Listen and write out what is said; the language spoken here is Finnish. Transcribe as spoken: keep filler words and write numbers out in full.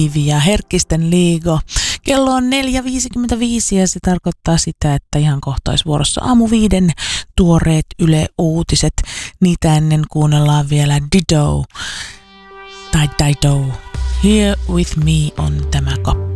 ja Herkkisten liigo. Kello on neljä viisikymmentäviisi ja se tarkoittaa sitä, että ihan kohta olisi vuorossa aamu viiden tuoreet Yle Uutiset. Niitä ennen kuunnellaan vielä Dido tai Dido. Here with me on tämä kappale.